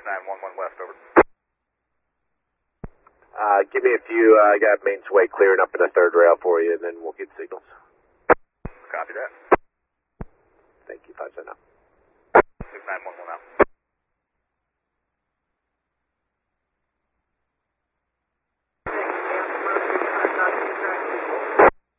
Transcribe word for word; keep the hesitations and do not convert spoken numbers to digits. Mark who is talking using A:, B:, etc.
A: nine one one west, over.
B: Uh, give me a few, uh, I got main sway clearing up in the third rail for you, and then we'll get signals.
A: Copy that.
B: Thank you, five seven now.
A: six nine one one out.